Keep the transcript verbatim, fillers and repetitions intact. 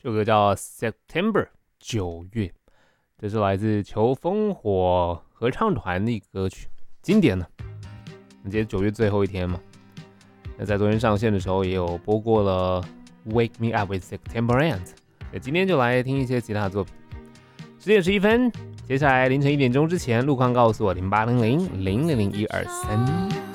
这首歌叫 September 九月，这是来自求烽火合唱团的一个歌曲，经典的。今天九月最后一天嘛，那在昨天上线的时候也有播过了 Wake Me Up with September Ant， 那今天就来听一些其他的作品。十点十一分，接下来凌晨一点钟之前，路况告诉我零八零零零零零一二三。